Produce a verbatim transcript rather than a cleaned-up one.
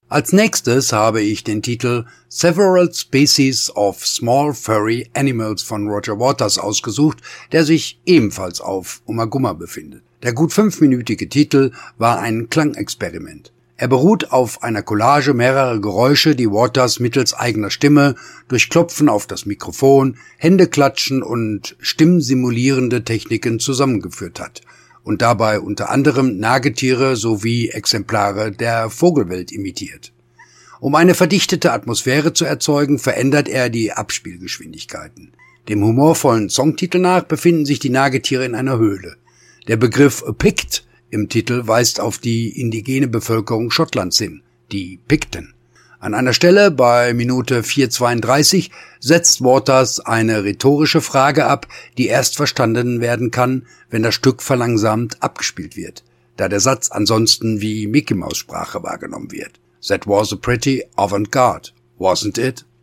Als nächstes habe ich den Titel Several Species of Small Furry Animals von Roger Waters ausgesucht, der sich ebenfalls auf Ummagumma befindet. Der gut fünfminütige Titel war ein Klangexperiment. Er beruht auf einer Collage mehrerer Geräusche, die Waters mittels eigener Stimme durch Klopfen auf das Mikrofon, Händeklatschen und stimmsimulierende Techniken zusammengeführt hat und dabei unter anderem Nagetiere sowie Exemplare der Vogelwelt imitiert. Um eine verdichtete Atmosphäre zu erzeugen, verändert er die Abspielgeschwindigkeiten. Dem humorvollen Songtitel nach befinden sich die Nagetiere in einer Höhle. Der Begriff Pict im Titel weist auf die indigene Bevölkerung Schottlands hin, die Pikten. An einer Stelle bei Minute vier zweiunddreißig setzt Waters eine rhetorische Frage ab, die erst verstanden werden kann, wenn das Stück verlangsamt abgespielt wird, da der Satz ansonsten wie Mickey-Maus-Sprache wahrgenommen wird. That was a pretty avant-garde, wasn't it?